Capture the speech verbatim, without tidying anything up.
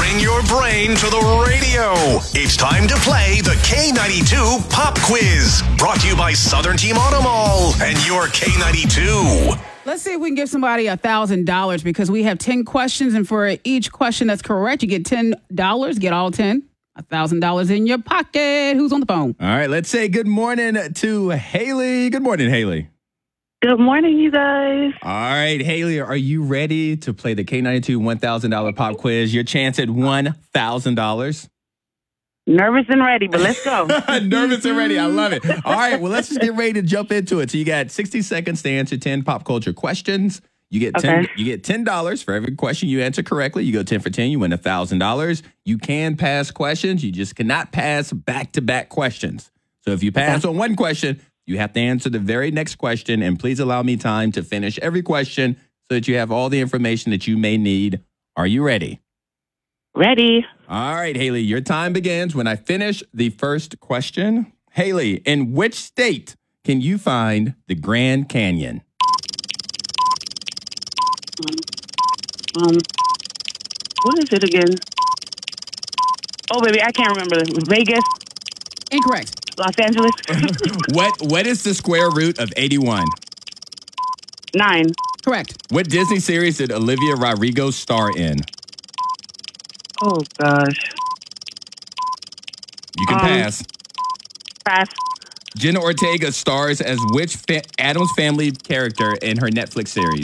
Bring your brain to the radio. It's time to play the K ninety-two Pop Quiz. Brought to you by Southern Team Auto Mall and your K ninety-two. Let's see if we can give somebody one thousand dollars because we have ten questions, and for each question that's correct, you get ten dollars. Get all ten. one thousand dollars in your pocket. Who's on the phone? All right, let's say good morning to Haley. Good morning, Haley. Good morning, you guys. All right, Haley, are you ready to play the K ninety-two one thousand dollars pop quiz? Your chance at one thousand dollars. Nervous and ready, but let's go. Nervous and ready. I love it. All right, well, let's just get ready to jump into it. So you got sixty seconds to answer ten pop culture questions. You get ten. Okay. You get ten dollars for every question you answer correctly. You go ten for ten. You win a thousand dollars. You can pass questions. You just cannot pass back to back questions. So if you pass Okay. on one question, you have to answer the very next question. And please allow me time to finish every question so that you have all the information that you may need. Are you ready? Ready. All right, Haley, your time begins when I finish the first question. Haley, in which state can you find the Grand Canyon? Um, what is it again? Oh, baby, I can't remember. Vegas, Incorrect. Los Angeles. What What is the square root of eighty-one? Nine. Correct. What Disney series did Olivia Rodrigo star in? Oh, gosh. You can Um, pass. Pass. Jenna Ortega stars as which fa- Addams Family character in her Netflix series?